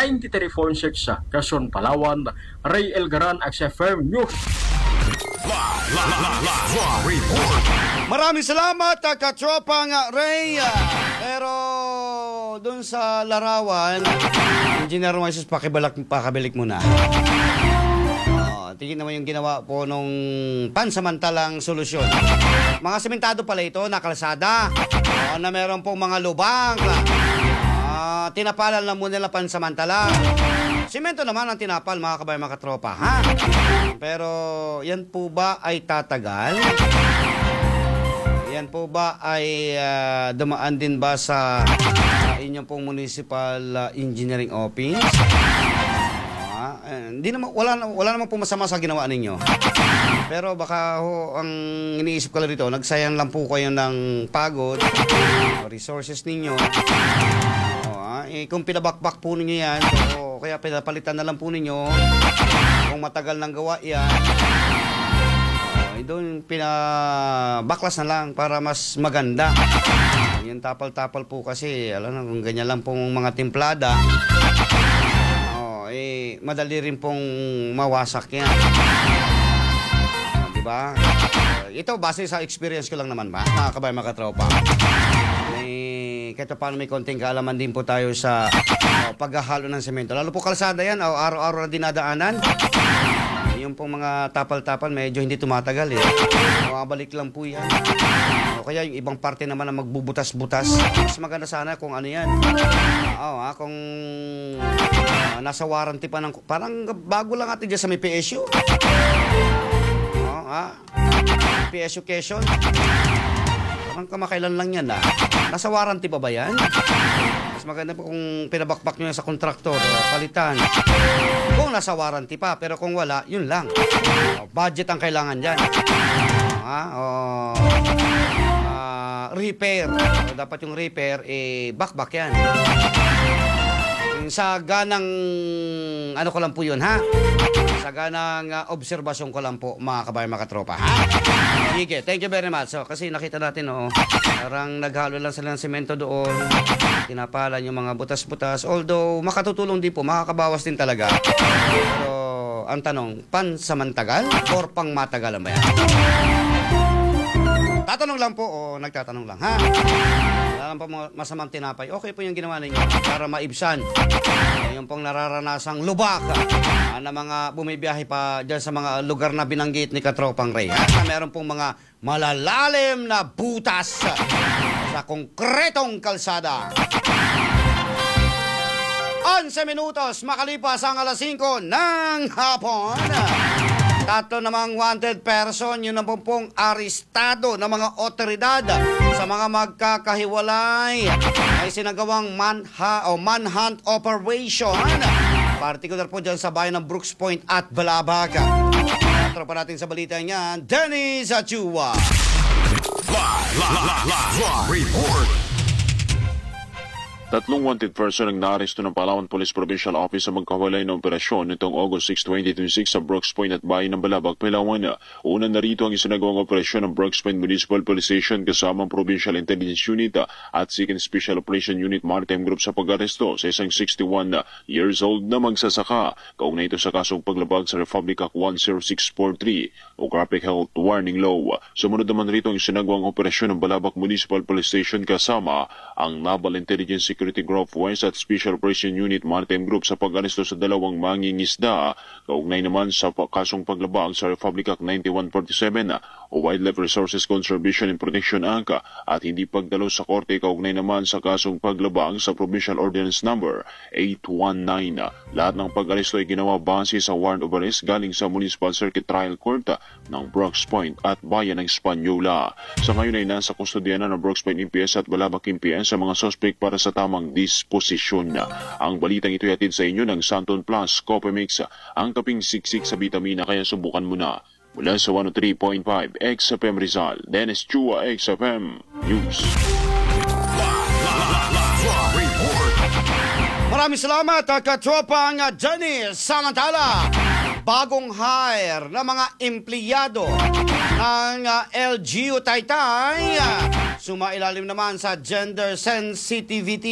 93 phone 6 sa Quezon, Palawan, Ray Elgaran at sa Firm News. Maraming salamat, katropa nga Ray. Pero dun sa larawan, Engineer Moises, pakibalik mo na. Tingin naman yung ginawa po nung pansamantalang solusyon. Mga sementado pala ito na kalsada na meron pong mga lubang. Tinapalan lang muna nila pansamantala. Simento naman ang tinapal, mga kabayan, mga katropa, ha? Pero yan po ba ay tatagal? Yan po ba ay dumaan din ba sa inyong pong municipal engineering office? Hindi naman, wala naman po masama sa ginawa ninyo. Pero baka ang iniisip ko lang dito, nagsayang lang po kayo ng pagod, resources ninyo. Kung pinabakbak po ninyo yan, kaya pinapalitan na lang po ninyo, kung matagal nang gawa yan, doon pinabaklas na lang para mas maganda. Yung tapal-tapal po kasi, alam na, kung ganyan lang pong mga timplada, madali rin pong mawasak yan. Diba? Ito, base sa experience ko lang naman ba, mga kabayan, mga katropa. Kahit paano may konting kaalaman din po tayo sa paghahalo ng semento. Lalo po kalsada yan, araw-araw na dinadaanan. Yung pong mga tapal-tapal, medyo hindi tumatagal eh. Mabalik lang po yan. Kaya yung ibang parte naman na magbubutas-butas, mas maganda sana kung ano yan. Kung nasa warranty pa ng... Parang bago lang natin dyan sa may PSU. PSU Quezon. Parang kamakailan lang yan Nasa warranty pa ba yan? Mas maganda po kung pinabakbak nyo sa kontraktor, palitan. Kung nasa warranty pa, pero kung wala, yun lang. Budget ang kailangan dyan. Repair. Dapat yung repair, bakbak yan. Sa ganang, ano ko lang po yun, ha? Sa ganang obserbasyon ko lang po, mga kabayan, mga katropa, ha? Sige, thank you very much. So, kasi nakita natin, parang naghalo lang sila ng semento doon. Tinapalan yung mga butas-butas. Although, makatutulong din po, makakabawas din talaga. Pero, ang tanong, pansamantagal or pangmatagalan ba yan? Tatanong lang po o nagtatanong lang, ha? Wala lang po masamang tinapay. Okay po yung ginawa ninyo para maibsan yung pong nararanasang lubak na mga bumibiyahe pa dyan sa mga lugar na binanggit ni Katropang Ray, na meron pong mga malalalim na butas sa konkretong kalsada. 11 minutos makalipas ang alas 5 ng hapon. 3 namang wanted person, yun na pong arestado ng mga otoridad sa mga magkakahiwalay ay sinagawang manhunt operation. Particular po dyan sa bayan ng Brooks Point at Balabag. Tropa natin sa balita niya, Dennis Achua. Live report. 3 wanted person ang naaresto ng Palawan Police Provincial Office sa magkawalay na operasyon nitong August 6, 2026 sa Brooks Point at bayan ng Balabag, Palawan. Una narito ang isinagawang operasyon ng Brooks Point Municipal Police Station kasama ang Provincial Intelligence Unit at Second Special Operation Unit Maritime Group sa pag-aresto sa isang 61 years old na magsasaka. Kaugnay ito sa kasong paglabag sa Republic Act 10643 o Graphic Health Warning Law. Sumunod naman rito ang isinagawang operasyon ng Balabag Municipal Police Station kasama ang Naval Intelligence Security Group West at Special Operation Unit Maritime Group sa pag-aresto sa 2 mangingisda. Kaugnay naman sa kasong paglabag sa Republic Act 9147 o Wildlife Resources Conservation and Protection Act at hindi pagdalo sa korte. Kaugnay naman sa kasong paglabag sa Provincial Ordinance Number 819. Lahat ng pag-aresto ay ginawa base sa warrant of arrest galing sa Municipal Circuit Trial Court ng Brooks Point at Bayan ng Espanyola. Sa ngayon ay nasa kustodyanan ng Brooks Point MPS at Balabag MPS sa mga suspect para sa tamang disposisyon. Ang balitang ito ay atid sa inyo ng Santon Plus Copemix, ang kaping siksik sa vitamina, kaya subukan mo na. Mula sa 103.5 XFM Rizal, Dennis Chua, XFM News. Maraming salamat, katropang Jenny. Samantala, bagong hire na mga empleyado ng LGU Taytay sumailalim naman sa gender sensitivity